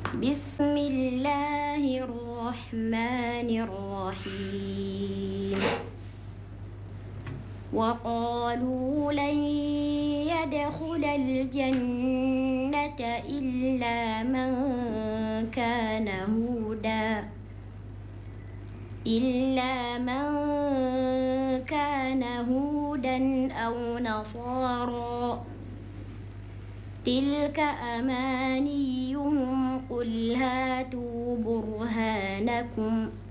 بسم الله الرحمن الرحيم وقالوا لن يدخل الجنة إلا من كان هودا أو نصارى تلك أمانيهم قل هاتوا برهانكم